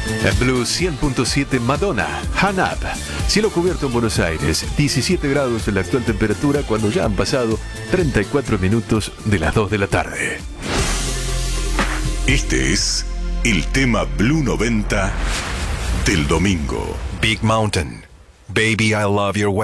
En Blue 100.7 Madonna, Han Up. Cielo cubierto en Buenos Aires, 17 grados en la actual temperatura cuando ya han pasado 34 minutos de las 2 de la tarde. Este es el tema Blue 90 del domingo. Big Mountain, Baby I Love Your Way.